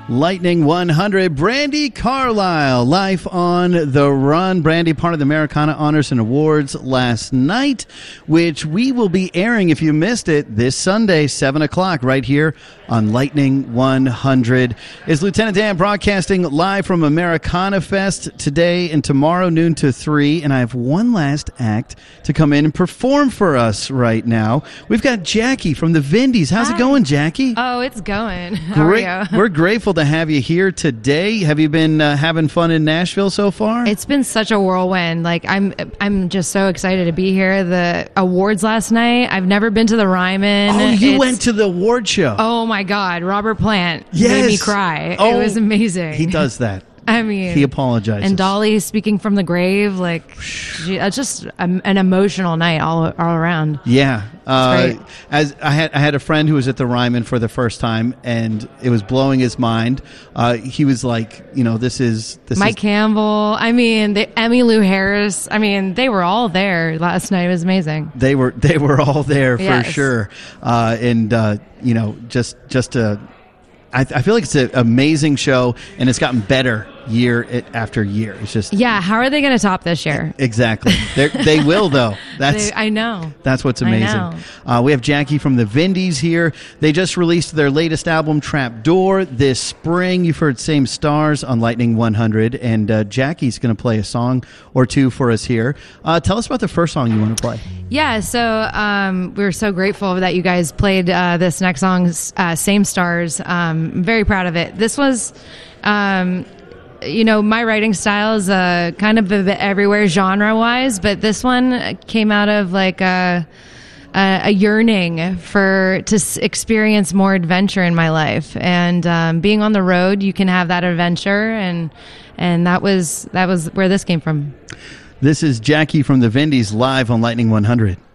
Lightning 100, Brandi Carlile, Life on the Run. Brandi, part of the Americana Honors and Awards last night, which we will be airing, if you missed it, this Sunday, 7 o'clock, right here on Lightning 100. Is Lieutenant Dan broadcasting live from Americana Fest today and tomorrow, noon to 3, and I have one last act to come in and perform for us right now. We've got Jackie from the Vindies. How's it going, Jackie? Oh, it's going. How are you? We're grateful to have you here today. Have you been having fun in Nashville so far? It's been such a whirlwind. Like I'm just so excited to be here. The awards last night. I've never been to the Ryman. Oh, you went to the award show. Oh my God, Robert Plant made me cry. It was amazing. He does that. I mean, he apologizes. And Dolly speaking from the grave, like, it's just an emotional night all around. Yeah. Great. As I had a friend who was at the Ryman for the first time, and it was blowing his mind. He was like, this is Mike Campbell. I mean, Emmylou Harris. I mean, they were all there last night. It was amazing. They were all there for Yes. sure. I feel like it's an amazing show, and it's gotten better year after year. It's just How are they going to top this year? Exactly. They will, though. I know. That's what's amazing. We have Jackie from the Vindies here. They just released their latest album, Trapdoor, this spring. You've heard Same Stars on Lightning 100, and Jackie's going to play a song or two for us here. Tell us about the first song you want to play. Yeah, so we're so grateful that you guys played this next song, Same Stars. I'm very proud of it. This was... my writing style is kind of a bit everywhere genre-wise, but this one came out of like a yearning to experience more adventure in my life, and being on the road, you can have that adventure, and that was where this came from. This is Jackie from the Vindies live on Lightning 100.